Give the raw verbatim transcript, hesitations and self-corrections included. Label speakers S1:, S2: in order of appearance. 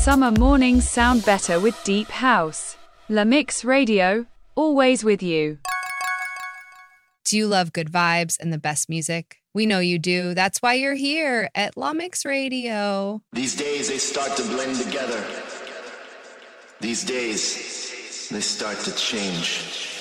S1: summer mornings sound better with deep house. La Mix Radio, always with you.
S2: Do you love good vibes and the best music? We know you do. That's why you're here at La Mix Radio.
S3: These days, they start to blend together. These days, they start to change.